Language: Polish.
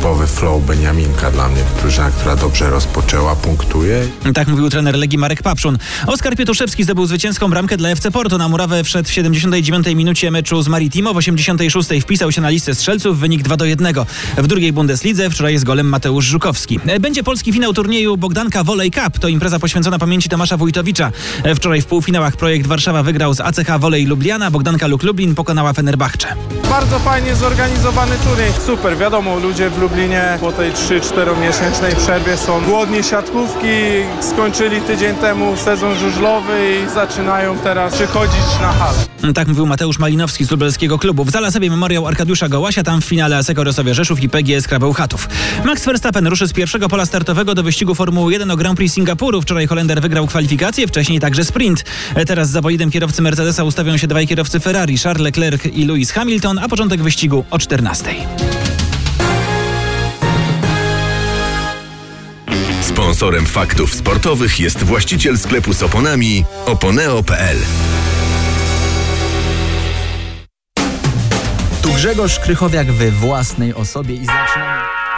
typowy flow Beniaminka dla mnie. Drużyna, która dobrze rozpoczęła, punktuje. Tak mówił trener Legii Marek Papszun. Oskar Pietuszewski zdobył zwycięską bramkę dla FC Porto. Na murawę wszedł w 79 minucie meczu z Maritimo. W 86 wpisał się na listę strzelców. Wynik 2-1. W drugiej Bundeslidze wczoraj z golem Mateusz Żukowski. Będzie polski finał turnieju Bogdanka Volley Cup. To impreza poświęcona pamięci Tomasza Wójtowicza. Wczoraj w półfinałach projekt Warszawa wygrał z ACH Volley Lubliana. Bogdanka Luk Lublin pokonała Fenerbahce. Bardzo fajnie zorganizowany turniej. Super, wiadomo, ludzie w Lublinie po tej 3-4 miesięcznej przerwie są głodni siatkówki. Skończyli tydzień temu sezon żużlowy i zaczynają teraz przychodzić na halę. Tak mówił Mateusz Malinowski z lubelskiego klubu. W Zala sobie memoriał Arkadiusza Gołasia, tam w finale ASEKO Rosowie Rzeszów i PGS Krabeł Chatów. Max Verstappen ruszy z pierwszego pola startowego do wyścigu Formuły 1 o Grand Prix Singapuru. Wczoraj Holender wygrał kwalifikacje, wcześniej także sprint. Teraz za bolidem kierowcy Mercedesa ustawią się dwaj kierowcy Ferrari, Charles Leclerc i Lewis Hamilton, a początek wyścigu o 14:00. Sponsorem faktów sportowych jest właściciel sklepu z oponami oponeo.pl. Tu Grzegorz Krychowiak we własnej osobie i zaczynamy...